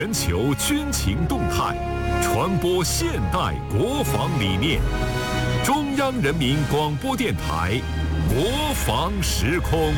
全球军情动态，传播现代国防理念。中央人民广播电台国防时空。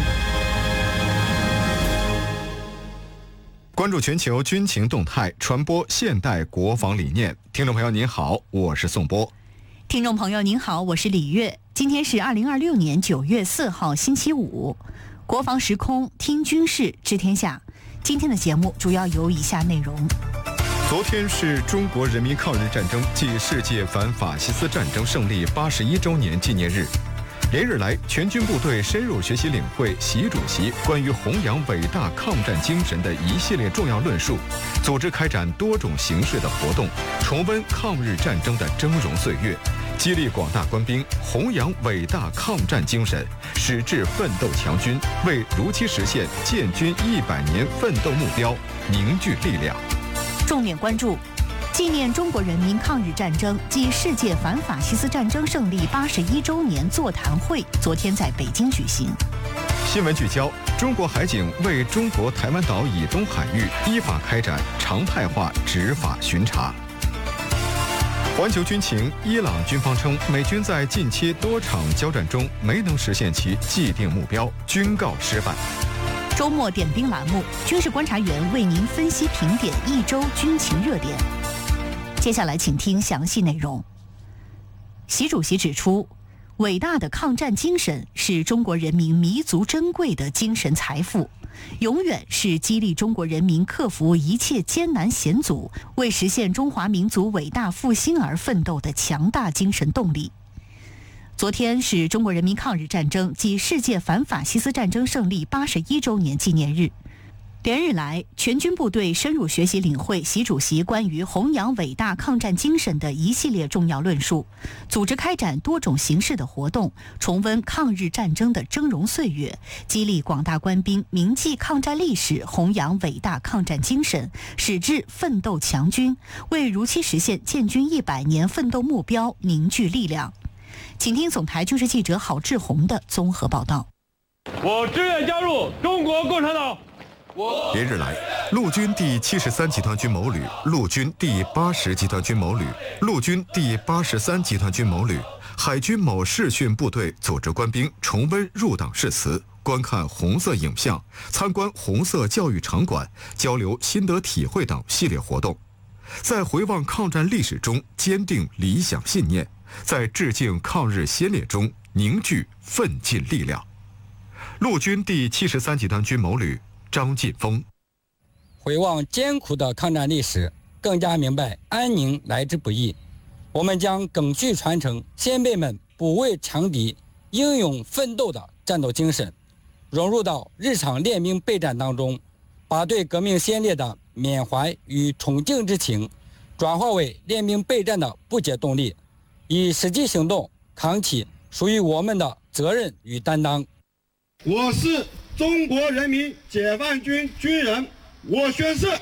关注全球军情动态，传播现代国防理念。听众朋友您好，我是宋波。 听众朋友您好，我是李月。今天是2026年9月4号星期五，国防时空听军事知天下。今天的节目主要有以下内容。 昨天是中国人民抗日战争暨世界反法西斯战争胜利81周年纪念日。连日来，全军部队深入学习领会习主席关于弘扬伟大抗战精神的一系列重要论述，组织开展多种形式的活动，重温抗日战争的峥嵘岁月，激励广大官兵弘扬伟大抗战精神，矢志奋斗强军，为如期实现建军100年奋斗目标凝聚力量。 重点关注纪念中国人民抗日战争暨世界反法西斯战争胜利81周年座谈会昨天在北京举行。 新闻聚焦：中国海警为中国台湾岛以东海域依法开展常态化执法巡查。环球军情：伊朗军方称，美军在近期多场交战中没能实现其既定目标，军告失败。 周末点兵栏目，军事观察员为您分析评点一周军情热点。接下来请听详细内容。习主席指出，伟大的抗战精神是中国人民弥足珍贵的精神财富，永远是激励中国人民克服一切艰难险阻，为实现中华民族伟大复兴而奋斗的强大精神动力。昨天是中国人民抗日战争暨世界反法西斯战争胜利81周年纪念日。连日来，全军部队深入学习领会习主席关于弘扬伟大抗战精神的一系列重要论述，组织开展多种形式的活动，重温抗日战争的峥嵘岁月，激励广大官兵铭记抗战历史，弘扬伟大抗战精神，矢志奋斗强军，为如期实现建军100年奋斗目标凝聚力量。请听总台军事记者郝志宏的综合报道。 我志愿加入中国共产党。 连日来，陆军第73集团军某旅、陆军第80集团军某旅、陆军第83集团军某旅、海军某视训部队组织官兵重温入党誓词，观看红色影像，参观红色教育场馆，交流心得体会等系列活动，在回望抗战历史中坚定理想信念，在致敬抗日先烈中凝聚奋进力量。陆军第73集团军某旅张晋峰： 回望艰苦的抗战历史，更加明白安宁来之不易。我们将赓续传承先辈们不畏强敌、英勇奋斗的战斗精神，融入到日常练兵备战当中，把对革命先烈的缅怀与崇敬之情转化为练兵备战的不竭动力，以实际行动扛起属于我们的责任与担当。 我是中国人民解放军军人，我宣誓。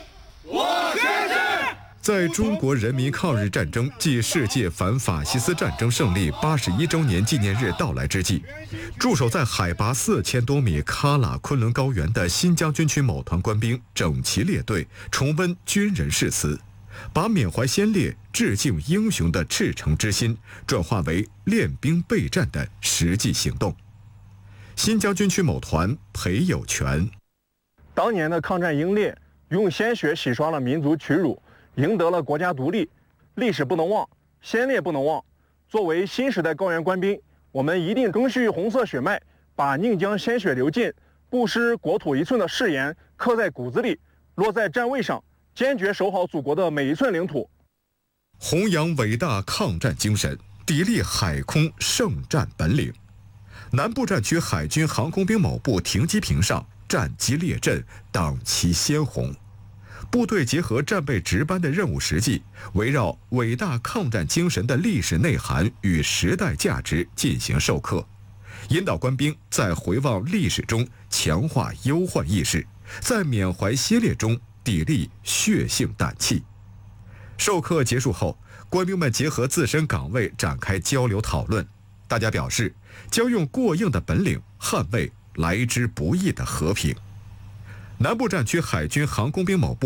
在中国人民抗日战争暨世界反法西斯战争胜利81周年纪念日到来之际，驻守在海拔4000多米喀喇昆仑高原的新疆军区某团官兵整齐列队，重温军人誓词，把缅怀先烈、致敬英雄的赤诚之心转化为练兵备战的实际行动。新疆军区某团裴有全： 当年的抗战英烈用鲜血洗刷了民族屈辱，赢得了国家独立，历史不能忘，先烈不能忘。作为新时代高原官兵，我们一定赓续红色血脉，把宁江鲜血流尽，不失国土一寸的誓言刻在骨子里，落在战位上，坚决守好祖国的每一寸领土。 弘扬伟大抗战精神，砥砺海空圣战本领。南部战区海军航空兵某部停机坪上，战机列阵，党旗鲜红。部队结合战备值班的任务实际，围绕伟大抗战精神的历史内涵与时代价值进行授课，引导官兵在回望历史中强化忧患意识，在缅怀先烈中砥砺血性胆气。授课结束后，官兵们结合自身岗位展开交流讨论，大家表示将用过硬的本领捍卫来之不易的和平。南部战区海军航空兵某部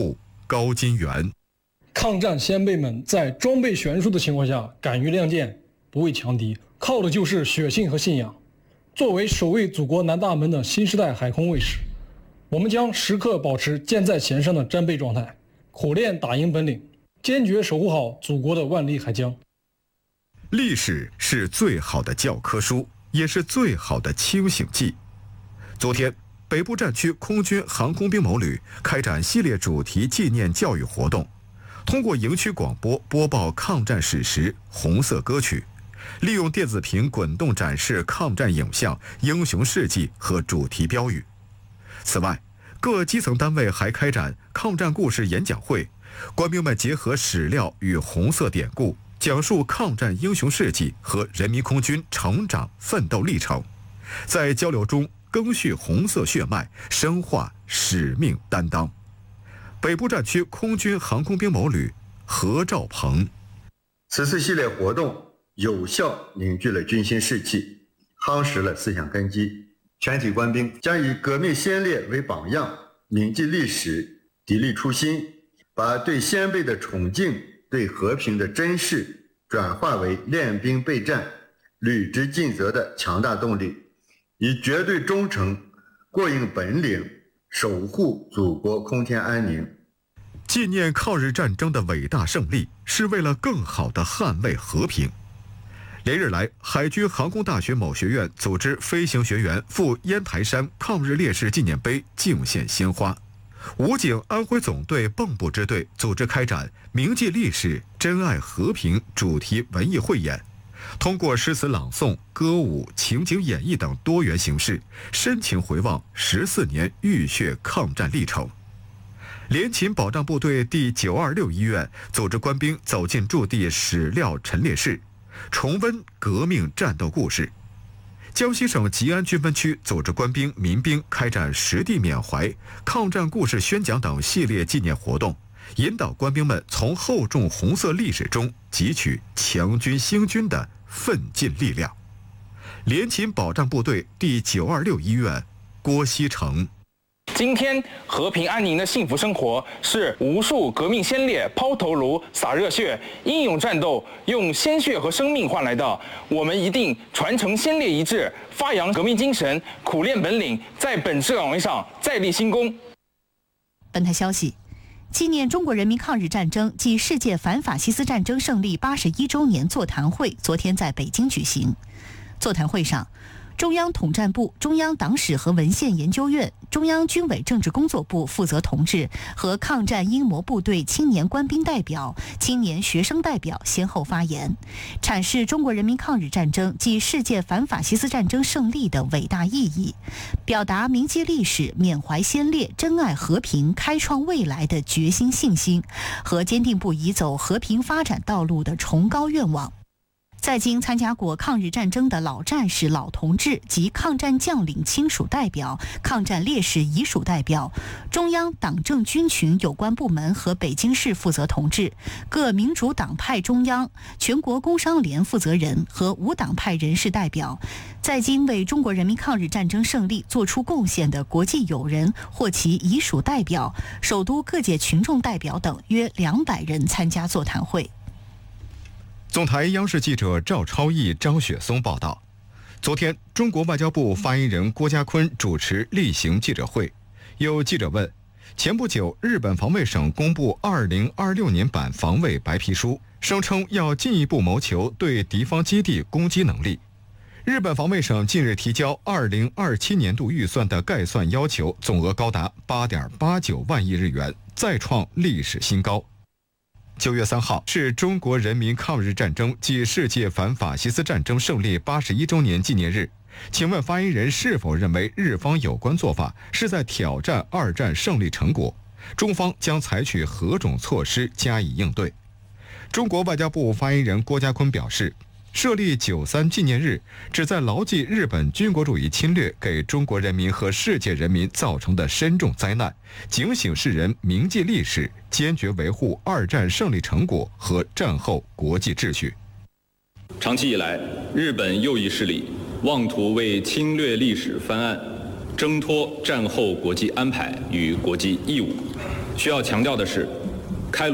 高金元。 抗战先辈们在装备悬殊的情况下敢于亮剑，不畏强敌，靠的就是血性和信仰。作为守卫祖国南大门的新时代海空卫士，我们将时刻保持箭在弦上的战备状态，苦练打赢本领，坚决守护好祖国的万里海疆。 历史是最好的教科书，也是最好的清醒剂。昨天，北部战区空军航空兵某旅开展系列主题纪念教育活动，通过营区广播播报抗战史实、红色歌曲，利用电子屏滚动展示抗战影像、英雄事迹和主题标语。此外，各基层单位还开展抗战故事演讲会，官兵们结合史料与红色典故，讲述抗战英雄事迹和人民空军成长奋斗历程，在交流中赓续红色血脉，深化使命担当。北部战区空军航空兵某旅何兆鹏。 此次系列活动有效凝聚了军心士气，夯实了思想根基。全体官兵将以革命先烈为榜样，铭记历史，砥砺初心，把对先辈的崇敬、对和平的珍视转化为练兵备战、履职尽责的强大动力，以绝对忠诚过硬本领守护祖国空天安宁。 纪念抗日战争的伟大胜利，是为了更好地捍卫和平。连日来，海军航空大学某学院组织飞行学员赴烟台山抗日烈士纪念碑敬献鲜花。武警安徽总队蚌埠支队组织开展铭记历史、珍爱和平主题文艺汇演，通过诗词朗诵、歌舞、情景演绎等多元形式，深情回望14年浴血抗战历程。联勤保障部队第926医院组织官兵走进驻地史料陈列室，重温革命战斗故事。江西省吉安军分区组织官兵、民兵开展实地缅怀、抗战故事宣讲等系列纪念活动，引导官兵们从厚重红色历史中汲取强军兴军的奋进力量。联勤保障部队第926医院郭锡成。 今天和平安宁的幸福生活，是无数革命先烈抛头颅、洒热血、英勇战斗，用鲜血和生命换来的。我们一定传承先烈遗志，发扬革命精神，苦练本领，在本职岗位上再立新功。 本台消息，纪念中国人民抗日战争暨世界反法西斯战争胜利81周年座谈会昨天在北京举行。座谈会上，中央统战部、中央党史和文献研究院、中央军委政治工作部负责同志和抗战英模部队青年官兵代表、青年学生代表先后发言，阐释中国人民抗日战争暨世界反法西斯战争胜利的伟大意义，表达铭记历史、缅怀先烈、珍爱和平、开创未来的决心信心和坚定不移走和平发展道路的崇高愿望。在京参加过抗日战争的老战士、老同志及抗战将领亲属代表、抗战烈士遗属代表、中央党政军群有关部门和北京市负责同志、各民主党派中央、全国工商联负责人和无党派人士代表，在京为中国人民抗日战争胜利作出贡献的国际友人或其遗属代表、首都各界群众代表等约200人参加座谈会。 总台央视记者赵超毅、张雪松报道，昨天，中国外交部发言人郭家坤主持例行记者会。有记者问，前不久日本防卫省公布2026年版防卫白皮书，声称要进一步谋求对敌方基地攻击能力。日本防卫省近日提交2027年度预算的概算要求总额高达8.89万亿日元，再创历史新高。9月3号是中国人民抗日战争暨世界反法西斯战争胜利81周年纪念日。请问发言人是否认为日方有关做法是在挑战二战胜利成果？中方将采取何种措施加以应对？中国外交部发言人郭家坤表示，设立93纪念日，旨在牢记日本军国主义侵略给中国人民和世界人民造成的深重灾难，警醒世人铭记历史，坚决维护二战胜利成果和战后国际秩序。 长期以来，日本右翼势力妄图为侵略历史翻案，挣脱战后国际安排与国际义务。需要强调的是，